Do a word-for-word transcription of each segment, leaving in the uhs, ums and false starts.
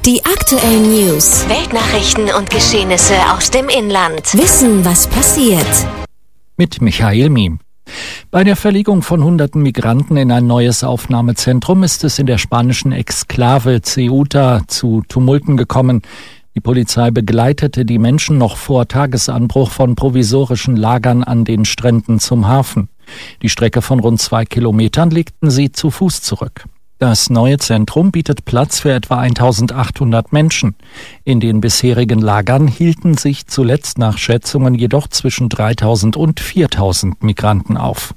Die aktuellen News, Weltnachrichten und Geschehnisse aus dem Inland. Wissen, was passiert. Mit Michael Miem. Bei der Verlegung von hunderten Migranten in ein neues Aufnahmezentrum ist es in der spanischen Exklave Ceuta zu Tumulten gekommen. Die Polizei begleitete die Menschen noch vor Tagesanbruch von provisorischen Lagern an den Stränden zum Hafen. Die Strecke von rund zwei Kilometern legten sie zu Fuß zurück. Das neue Zentrum bietet Platz für etwa eintausendachthundert Menschen. In den bisherigen Lagern hielten sich zuletzt nach Schätzungen jedoch zwischen dreitausend und viertausend Migranten auf.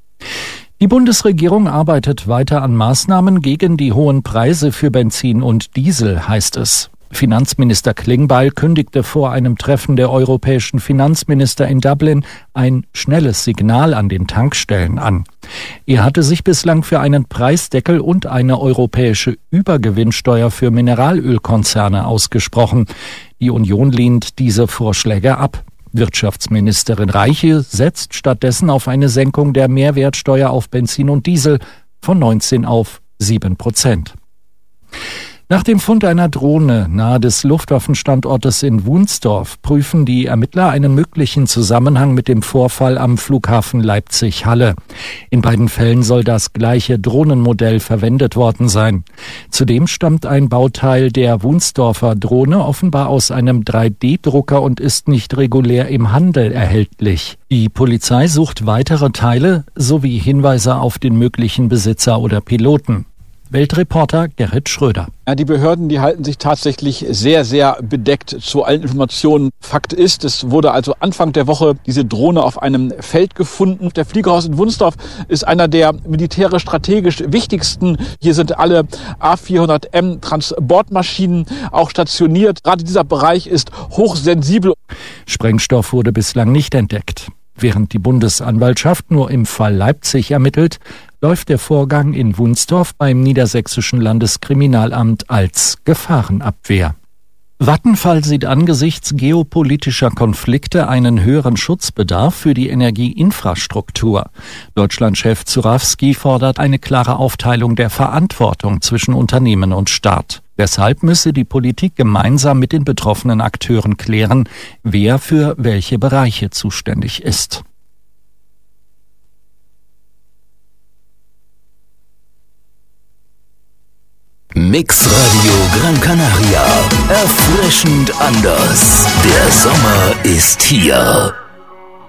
Die Bundesregierung arbeitet weiter an Maßnahmen gegen die hohen Preise für Benzin und Diesel, heißt es. Finanzminister Klingbeil kündigte vor einem Treffen der europäischen Finanzminister in Dublin ein schnelles Signal an den Tankstellen an. Er hatte sich bislang für einen Preisdeckel und eine europäische Übergewinnsteuer für Mineralölkonzerne ausgesprochen. Die Union lehnt diese Vorschläge ab. Wirtschaftsministerin Reiche setzt stattdessen auf eine Senkung der Mehrwertsteuer auf Benzin und Diesel von neunzehn auf sieben Prozent. Nach dem Fund einer Drohne nahe des Luftwaffenstandortes in Wunsdorf prüfen die Ermittler einen möglichen Zusammenhang mit dem Vorfall am Flughafen Leipzig-Halle. In beiden Fällen soll das gleiche Drohnenmodell verwendet worden sein. Zudem stammt ein Bauteil der Wunsdorfer Drohne offenbar aus einem drei D Drucker und ist nicht regulär im Handel erhältlich. Die Polizei sucht weitere Teile sowie Hinweise auf den möglichen Besitzer oder Piloten. Weltreporter Gerrit Schröder. Ja, die Behörden, die halten sich tatsächlich sehr, sehr bedeckt zu allen Informationen. Fakt ist, es wurde also Anfang der Woche diese Drohne auf einem Feld gefunden. Der Fliegerhaus in Wunsdorf ist einer der militärisch strategisch wichtigsten. Hier sind alle A vierhundert M Transportmaschinen auch stationiert. Gerade dieser Bereich ist hochsensibel. Sprengstoff wurde bislang nicht entdeckt. Während die Bundesanwaltschaft nur im Fall Leipzig ermittelt, läuft der Vorgang in Wunsdorf beim Niedersächsischen Landeskriminalamt als Gefahrenabwehr. Vattenfall sieht angesichts geopolitischer Konflikte einen höheren Schutzbedarf für die Energieinfrastruktur. Deutschlandchef Zurawski fordert eine klare Aufteilung der Verantwortung zwischen Unternehmen und Staat. Deshalb müsse die Politik gemeinsam mit den betroffenen Akteuren klären, wer für welche Bereiche zuständig ist. Mix Radio Gran Canaria. Erfrischend anders. Der Sommer ist hier.